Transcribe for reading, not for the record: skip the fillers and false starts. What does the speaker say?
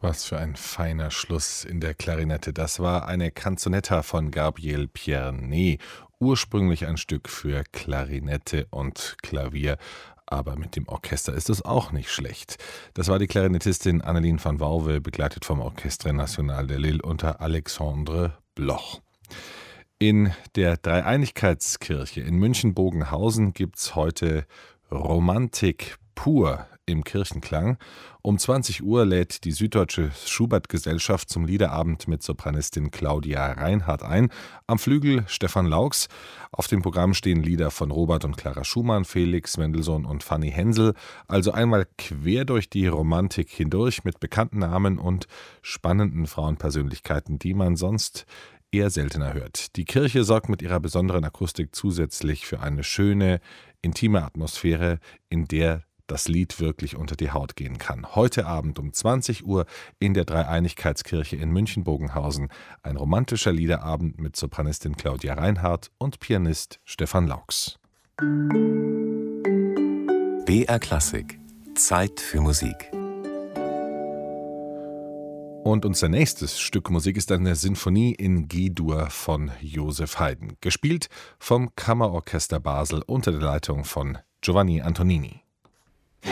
Was für ein feiner Schluss in der Klarinette. Das war eine Canzonetta von Gabriel Pierné, ursprünglich ein Stück für Klarinette und Klavier. Aber mit dem Orchester ist es auch nicht schlecht. Das war die Klarinettistin Anneline van Wouwe, begleitet vom Orchestre National de Lille unter Alexandre Bloch. In der Dreieinigkeitskirche in München-Bogenhausen gibt es heute Romantik pur im Kirchenklang. Um 20 Uhr lädt die Süddeutsche Schubert-Gesellschaft zum Liederabend mit Sopranistin Claudia Reinhardt ein. Am Flügel Stefan Laux. Auf dem Programm stehen Lieder von Robert und Clara Schumann, Felix Mendelssohn und Fanny Hensel. Also einmal quer durch die Romantik hindurch mit bekannten Namen und spannenden Frauenpersönlichkeiten, die man sonst eher seltener hört. Die Kirche sorgt mit ihrer besonderen Akustik zusätzlich für eine schöne, intime Atmosphäre, in der das Lied wirklich unter die Haut gehen kann. Heute Abend um 20 Uhr in der Dreieinigkeitskirche in München-Bogenhausen ein romantischer Liederabend mit Sopranistin Claudia Reinhardt und Pianist Stefan Laux. BR Klassik. Zeit für Musik. Und unser nächstes Stück Musik ist eine Sinfonie in G-Dur von Joseph Haydn, gespielt vom Kammerorchester Basel unter der Leitung von Giovanni Antonini.